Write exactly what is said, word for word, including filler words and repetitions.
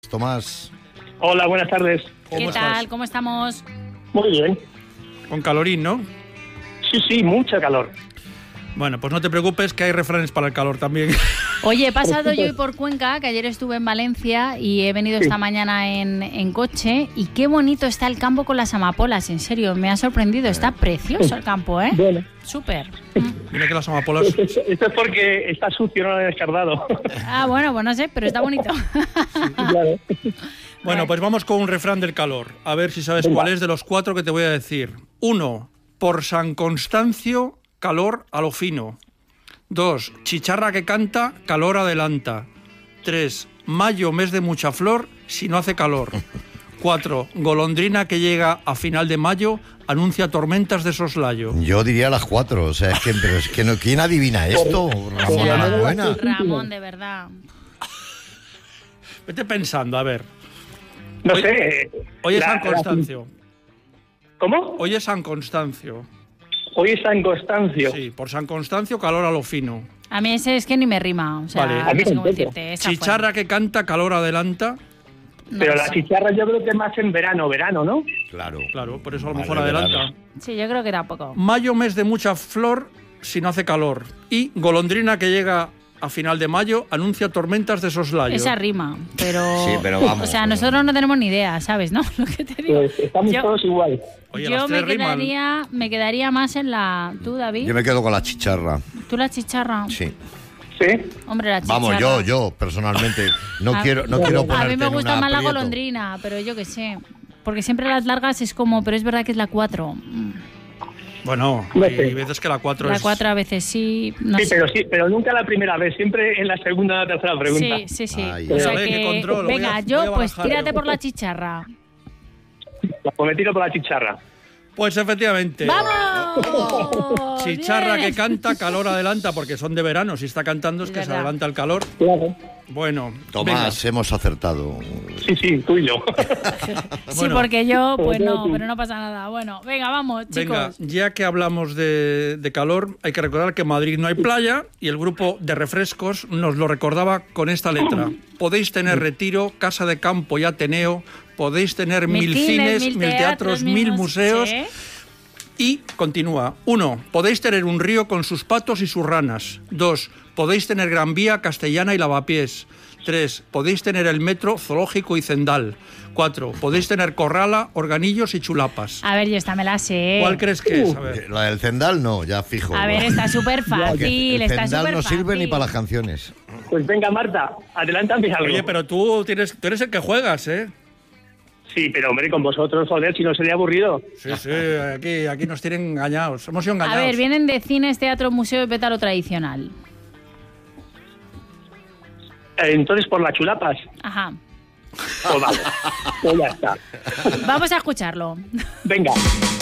Tomás. Hola, buenas tardes. ¿Qué tal? ¿Cómo estamos? Muy bien. Con calorín, ¿no? Sí, sí, mucha calor. Bueno, pues no te preocupes que hay refranes para el calor también. Oye, he pasado yo hoy por Cuenca, que ayer estuve en Valencia y he venido sí. esta mañana en, en coche, y qué bonito está el campo con las amapolas, en serio, me ha sorprendido, está precioso el campo, ¿eh? Bueno. Súper. Mira que las amapolas... Esto, esto es porque está sucio, no lo he descartado. Ah, bueno, pues no sé, pero está bonito. Sí, claro. Bueno, pues vamos con un refrán del calor, a ver si sabes Venga. cuál es de los cuatro que te voy a decir. Uno, por San Constancio, calor a lo fino. Dos, chicharra que canta, calor adelanta. Tres, mayo, mes de mucha flor, si no hace calor. Cuatro, golondrina que llega a final de mayo, anuncia tormentas de soslayo. Yo diría las cuatro, o sea, es que, pero es que no, ¿quién adivina esto? Ramón, O sea, la buena. Ramón, de verdad. Vete pensando, a ver. No Hoy, sé. Hoy es la- San Constancio. ¿Cómo? Hoy es San Constancio. Hoy es San Constancio. Sí, por San Constancio, calor a lo fino. A mí ese es que ni me rima, o sea, Vale. no sé cómo tampoco. decirte. esa fue. Chicharra que canta, calor adelanta. No Pero lo la sé. chicharra yo creo que es más en verano, verano, ¿no? Claro. Claro, por eso a lo Vale, mejor adelanta. verano. Sí, yo creo que tampoco. Mayo, mes de mucha flor, si no hace calor. Y golondrina que llega a final de mayo, anuncia tormentas de soslayo. Esa rima, pero... Sí, pero vamos, O sea, pero- nosotros no tenemos ni idea, ¿sabes? ¿No? Lo que te digo. Pues estamos Yo- todos igual. Oye, Yo las me tres riman. quedaría, me quedaría más en la... ¿Tú, David? Yo me quedo con la chicharra. ¿Tú la chicharra? Sí. ¿Sí? Hombre, la chicharra. Vamos, yo, yo, personalmente. No A- quiero, no quiero A ponerte mí me en gusta un más la aprieto. golondrina, pero yo qué sé. Porque siempre las largas es como... Pero es verdad que es la cuatro. Bueno, No hay sé. veces que la cuatro La es... cuatro a veces sí. No Sí, sé. pero sí, pero nunca la primera vez, siempre en la segunda o la tercera pregunta. Sí, sí, sí. Ay, O sea a ver, que- qué control, voy venga, a- yo voy a pues barajar tírate yo. por la chicharra. Pues me tiro por la chicharra. Pues efectivamente. ¡Vamos! Chicharra Bien. que canta, calor adelanta, porque son de verano. Si está cantando es Es que se verdad. adelanta el calor. Claro. Bueno, Tomás, hemos acertado. Sí, sí, tú y yo. Sí, Bueno. porque yo, pues Pues no, tú. pero no pasa nada. Bueno, venga, vamos, venga, chicos. ya que hablamos de, de calor, hay que recordar que en Madrid no hay playa y el grupo de refrescos nos lo recordaba con esta letra. Podéis tener Retiro, Casa de Campo y Ateneo, podéis tener mil, cines, mil teatros, mil mus- museos. Sí. Y continúa. Uno, podéis tener un río con sus patos y sus ranas. Dos, podéis tener Gran Vía, Castellana y Lavapiés. Tres, podéis tener el metro, zoológico y Zendal. Cuatro, podéis tener Corrala, Organillos y Chulapas. A ver, yo esta me la sé. ¿Cuál crees que es? A ver. La del Zendal no, ya fijo. A ver, está súper Porque fácil, el está Zendal súper no fácil. sirve ni para las canciones. Pues venga, Marta, adelántame algo. Oye, pero tú, tienes, tú eres el que juegas, ¿eh? Sí, pero hombre, con vosotros, joder, si no sería aburrido. Sí, sí, aquí, aquí nos tienen engañados. Hemos sido A engañados. ver, vienen de cines, teatro, museo y pétalo tradicional. Eh, Entonces, por las chulapas, Ajá. pues vale. Pues ya está. Vamos a escucharlo. Venga.